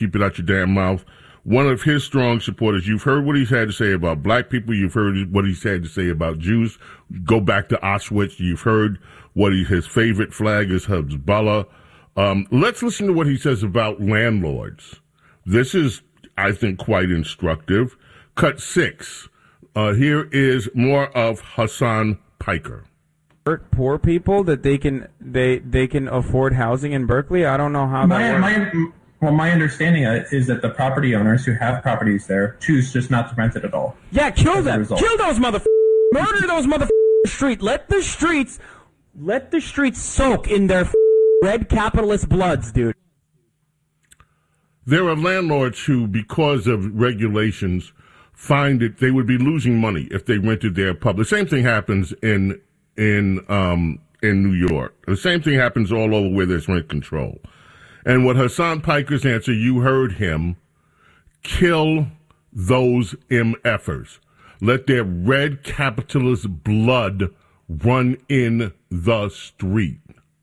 keep it out your damn mouth. One of his strong supporters. You've heard what he's had to say about black people. You've heard what he's had to say about Jews. Go back to Auschwitz. You've heard what his favorite flag is, Hezbollah. Let's listen to what he says about landlords. This is, I think, quite instructive. Cut 6. Here is more of Hassan Piker. Poor people that they can afford housing in Berkeley. I don't know how that works. My understanding is that the property owners who have properties there choose just not to rent it at all. Yeah, kill them. Kill those motherfuckers. Murder those motherfuckers. Street. Let the streets soak in their red capitalist bloods, dude. There are landlords who, because of regulations, find that they would be losing money if they rented their public. The same thing happens in New York. The same thing happens all over where there's rent control. And what Hassan Piker's answer, you heard him, kill those MFers. Let their red capitalist blood run in the street.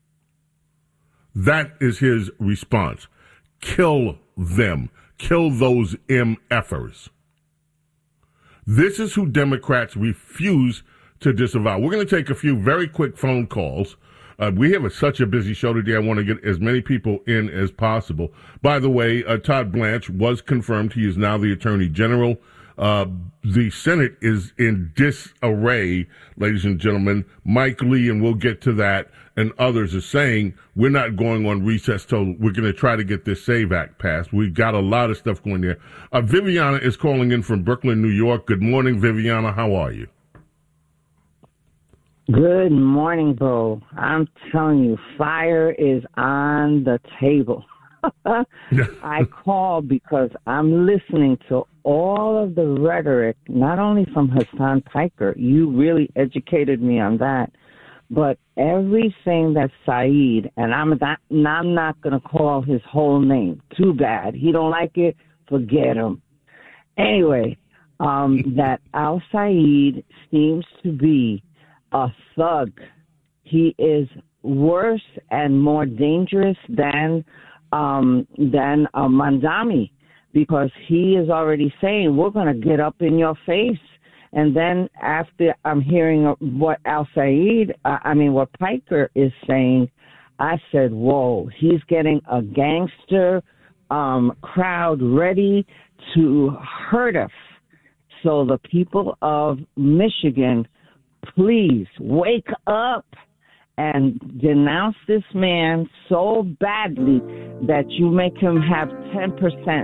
That is his response. Kill them. Kill those MFers. This is who Democrats refuse to disavow. We're going to take a few very quick phone calls. We have such a busy show today. I want to get as many people in as possible. By the way, Todd Blanche was confirmed. He is now the Attorney General. The Senate is in disarray, ladies and gentlemen. Mike Lee, and we'll get to that, and others are saying we're not going on recess till we're going to try to get this SAVE Act passed. We've got a lot of stuff going there. Viviana is calling in from Brooklyn, New York. Good morning, Viviana. How are you? Good morning, Bo. I'm telling you, fire is on the table. I called because I'm listening to all of the rhetoric, not only from Hassan Piker, you really educated me on that, but everything that Saeed, and I'm not going to call his whole name. Too bad. He don't like it. Forget him. Anyway, that Al-Saeed seems to be a thug. He is worse and more dangerous than Mandami, because he is already saying we're going to get up in your face. And then after I'm hearing what what Piker is saying, I said, whoa, he's getting a gangster crowd ready to hurt us. So the people of Michigan, please wake up and denounce this man so badly that you make him have 10%.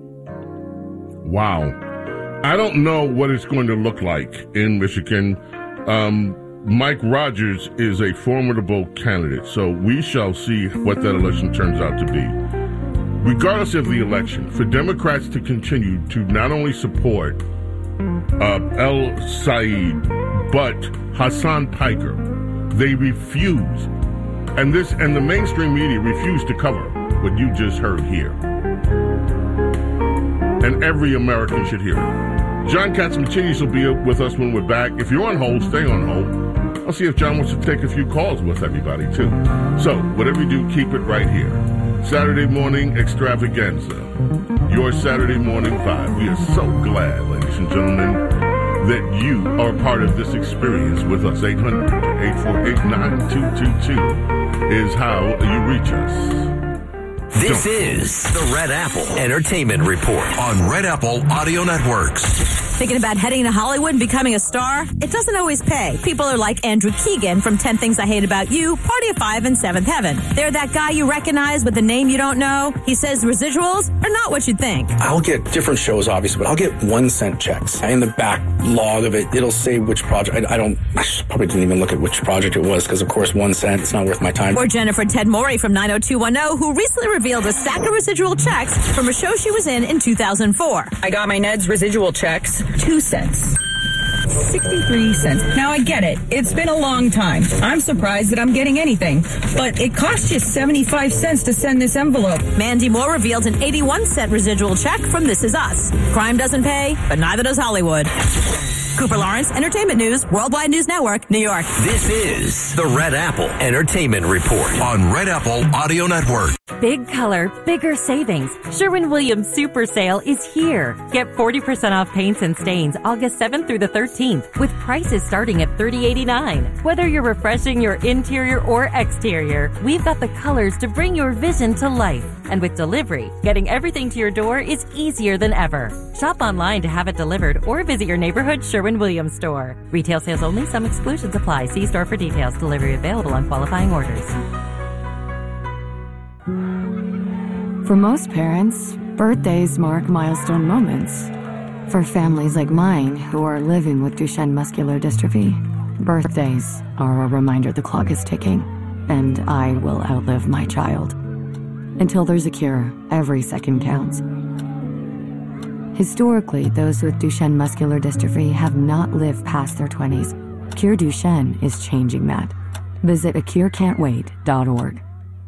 Wow. I don't know what it's going to look like in Michigan. Mike Rogers is a formidable candidate, so we shall see what that election turns out to be. Regardless of the election, for Democrats to continue to not only support El-Said, but Hassan Piker, they refuse, and the mainstream media refuse to cover what you just heard here. And every American should hear it. John Katsimatidis will be with us when we're back. If you're on hold, stay on hold. I'll see if John wants to take a few calls with everybody, too. So, whatever you do, keep it right here. Saturday morning extravaganza. Your Saturday morning vibe. We are so glad, ladies and gentlemen, that you are part of this experience with us. 800-848-9222 is how you reach us. This is the Red Apple Entertainment Report on Red Apple Audio Networks. Thinking about heading to Hollywood and becoming a star? It doesn't always pay. People are like Andrew Keegan from 10 Things I Hate About You, Party of Five, and Seventh Heaven. They're that guy you recognize with a name you don't know. He says residuals are not what you'd think. I'll get different shows, obviously, but I'll get 1 cent checks. In the back log of it, it'll say which project. I probably didn't even look at which project it was because, of course, 1 cent, it's not worth my time. Or Jennifer Ted Morey from 90210, who recently revealed a stack of residual checks from a show she was in 2004. I got my Ned's residual checks, 2 cents. 63 cents. Now I get it. It's been a long time. I'm surprised that I'm getting anything. But it cost you 75 cents to send this envelope. Mandy Moore revealed an 81-cent residual check from This Is Us. Crime doesn't pay, but neither does Hollywood. Cooper Lawrence, Entertainment News, Worldwide News Network, New York. This is the Red Apple Entertainment Report on Red Apple Audio Network. Big color, bigger savings. Sherwin-Williams Super Sale is here. Get 40% off paints and stains August 7th through the 13th with prices starting at $30.89. Whether you're refreshing your interior or exterior, we've got the colors to bring your vision to life. And with delivery, getting everything to your door is easier than ever. Shop online to have it delivered or visit your neighborhood Sherwin-Williams store. Retail sales only. Some exclusions apply. See store for details. Delivery available on qualifying orders. For most parents, birthdays mark milestone moments. For families like mine who are living with Duchenne muscular dystrophy, birthdays are a reminder the clock is ticking, and I will outlive my child. Until there's a cure, every second counts. Historically, those with Duchenne muscular dystrophy have not lived past their 20s. Cure Duchenne is changing that. Visit acurecan'twait.org.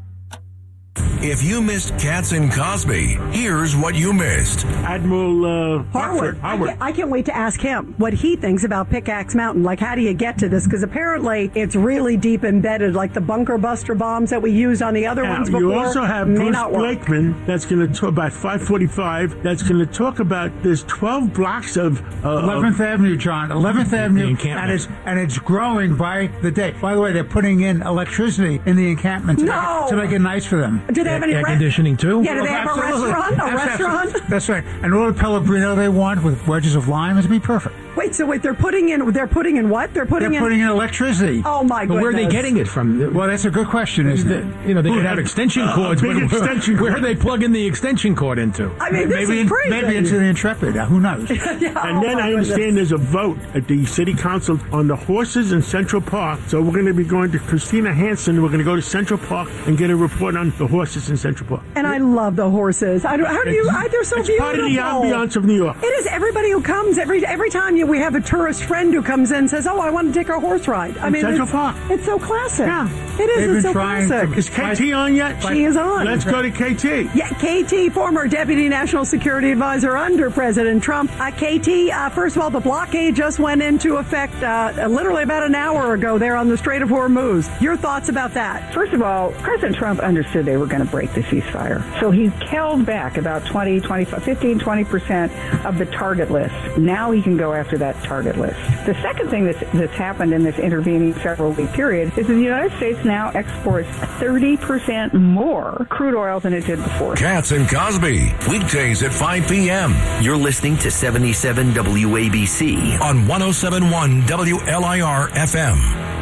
If you missed Katz and Cosby, here's what you missed. Admiral Harwood. I can't wait to ask him what he thinks about Pickaxe Mountain. Like, how do you get to this? Because apparently it's really deep embedded, like the bunker buster bombs that we used on the other ones before. You also have Bruce Blakeman that's going to talk about 545. That's going to talk about there's 12 blocks of 11th Avenue, John. 11th Avenue, and it's growing by the day. By the way, they're putting in electricity in the encampment to make it nice for them. Do they have any air conditioning too? Yeah, do they have a restaurant? That's right. And all the Pellegrino they want with wedges of lime is be perfect. Wait, they're putting in what? They're putting in electricity. Oh my goodness. But where are they getting it from? Well, that's a good question, isn't it? They could have extension cords. Where are they plugging the extension cord into? I mean, this is crazy. Maybe into the Intrepid. Who knows? And then I understand there's a vote at the city council on the horses in Central Park. So we're going to be going to Christina Hansen. We're going to go to Central Park and get a report on the horses in Central Park. And I love the horses. They're so beautiful. It's part of the ambiance of New York. It is. Everybody who comes, every time we have a tourist friend who comes in and says, "Oh, I want to take a horse ride." I mean, Central Park. It's so classic. Yeah, it is. It's so classic. Is KT on yet? She is on. Let's go to KT. Yeah, KT, former Deputy National Security Advisor under President Trump. KT, first of all, the blockade just went into effect literally about an hour ago there on the Strait of Hormuz. Your thoughts about that? First of all, President Trump understood they were going to break the ceasefire. So he held back about 15-20% of the target list. Now he can go after that target list. The second thing that's happened in this intervening several-week period is that the United States now exports 30% more crude oil than it did before. Katz and Cosby, weekdays at 5 p.m. You're listening to 77 WABC on 107.1 WLIR FM.